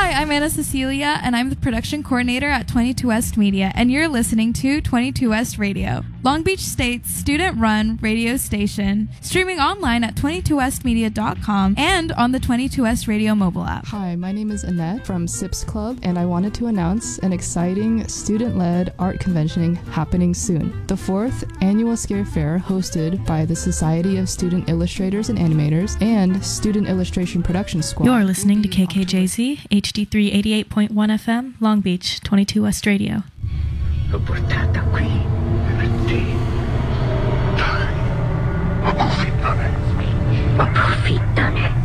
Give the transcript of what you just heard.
Hi, I'm Anna Cecilia, and I'm the production coordinator at 22 West Media, and you're listening to 22 West Radio, Long Beach State's student-run radio station, streaming online at 22westmedia.com and on the 22 West Radio mobile app. Hi, my name is Annette from SIPS Club, and I wanted to announce an exciting student-led art convention happening soon. The 4th Annual Scare Fair, hosted by the Society of Student Illustrators and Animators and Student Illustration Production Squad. You're listening to KKJZ, HD3 88.1 FM, Long Beach, 22 West Radio. L'ho portata qui per te. Dai, approfittane.